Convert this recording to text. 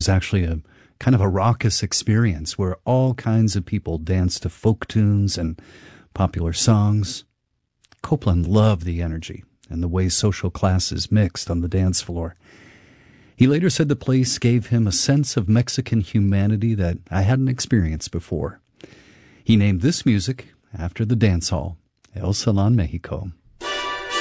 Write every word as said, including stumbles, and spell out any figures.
was actually a kind of a raucous experience where all kinds of people danced to folk tunes and popular songs. Copeland loved the energy and the way social classes mixed on the dance floor. He later said the place gave him a sense of Mexican humanity that I hadn't experienced before. He named this music after the dance hall, El Salon Mexico.